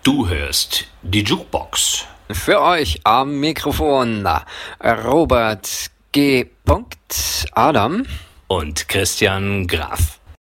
Du hörst die Jukebox. Für euch am Mikrofon Robert G. Adam und Christian Graf.